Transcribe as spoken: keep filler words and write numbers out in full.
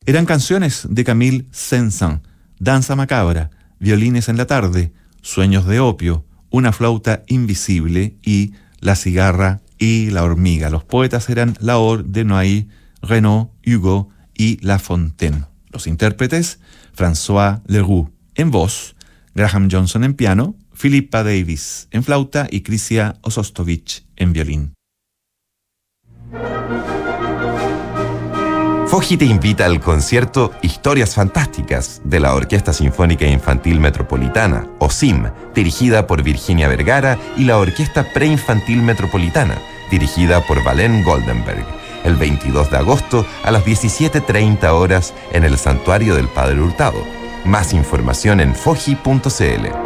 Eran canciones de Camille Saint-Saëns, Danza macabra, Violines en la tarde, Sueños de opio, Una flauta invisible y La cigarra y la hormiga. Los poetas eran Laure, Desnoyers, Renaud, Hugo y La Fontaine. Los intérpretes, François Leroux en voz, Graham Johnson en piano, Philippa Davis en flauta y Krysia Osostovich en violín. Foji te invita al concierto Historias Fantásticas de la Orquesta Sinfónica Infantil Metropolitana, O S I M, dirigida por Virginia Vergara, y la Orquesta Preinfantil Metropolitana, dirigida por Valén Goldenberg, el veintidós de agosto a las diecisiete treinta horas en el Santuario del Padre Hurtado. Más información en foji punto c l.